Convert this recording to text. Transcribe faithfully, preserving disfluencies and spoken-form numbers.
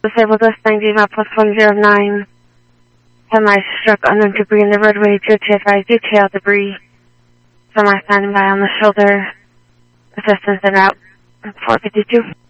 Disabled West ninety, map plus one zero nine. Semi struck unknown debris in the roadway. J T advised detail debris. Semi standing by on the shoulder. Assistance en route. four fifty-two.